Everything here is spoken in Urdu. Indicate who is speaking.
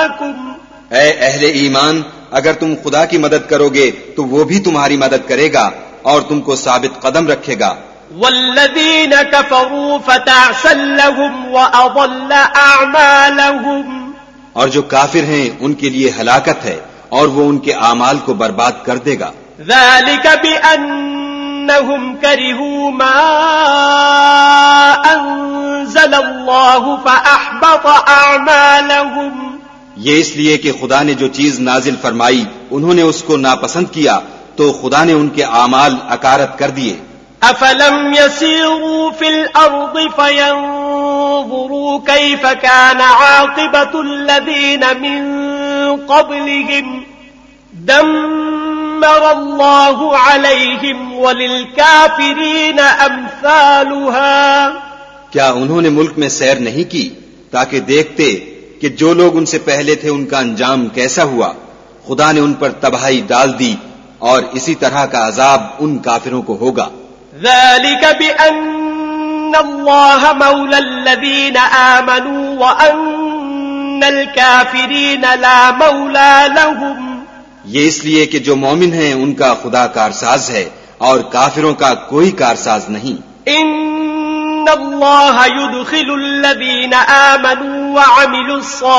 Speaker 1: ينصرنكم
Speaker 2: اے اہل ایمان، اگر تم خدا کی مدد کرو گے تو وہ بھی تمہاری مدد کرے گا اور تم کو ثابت قدم رکھے گا.
Speaker 1: والذين كفروا فتعسا لهم وأضل أعمالهم
Speaker 2: اور جو کافر ہیں ان کے لیے ہلاکت ہے اور وہ ان کے اعمال کو برباد کر دے گا.
Speaker 1: ذلك بأنهم كرهوا ما أنزل الله فأحبط أعمالهم
Speaker 2: یہ اس لیے کہ خدا نے جو چیز نازل فرمائی انہوں نے اس کو ناپسند کیا تو خدا نے ان کے اعمال اکارت کر دیے.
Speaker 1: أفلم يسيروا في الأرض فينظروا كيف كان عاقبة الذين من قبلهم دمر الله عليهم وللكافرين أمثالها.
Speaker 2: کیا انہوں نے ملک میں سیر نہیں کی تاکہ دیکھتے کہ جو لوگ ان سے پہلے تھے ان کا انجام کیسا ہوا؟ خدا نے ان پر تباہی ڈال دی اور اسی طرح کا عذاب ان کافروں کو ہوگا.
Speaker 1: ذلك بأن الله مولى الذين آمنوا وأن الكافرين لا مولى لهم.
Speaker 2: یہ اس لیے کہ جو مومن ہیں ان کا خدا کارساز ہے اور کافروں کا کوئی کارساز نہیں.
Speaker 1: ان الله يدخل الذين آمنوا وعملوا الصالحات